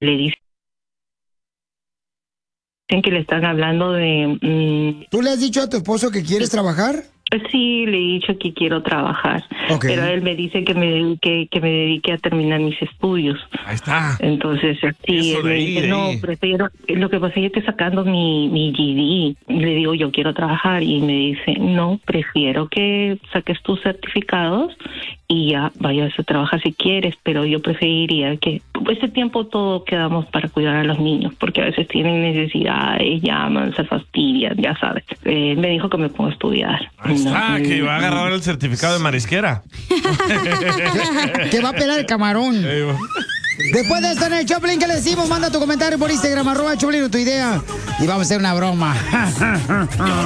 le dicen que le están hablando de... ¿Tú le has dicho a tu esposo que quieres trabajar? Sí, le he dicho que quiero trabajar, pero él me dice que me dedique a terminar mis estudios. Ahí está. Entonces, sí, él me dice, no, prefiero, lo que pasa es que estoy sacando mi GED. Le digo, yo quiero trabajar, y me dice, no, prefiero que saques tus certificados y ya vayas a trabajar si quieres, pero yo preferiría que ese tiempo todo quedamos para cuidar a los niños, porque a veces tienen necesidades, llaman, se fastidian, ya sabes. Me dijo que me pongo a estudiar. Ahí está, que va a agarrar el certificado de marisquera. Que va a pelar el camarón. Después de esto en el Choplin, ¿qué le decimos? Manda tu comentario por Instagram, @Choplin, tu idea. Y vamos a hacer una broma.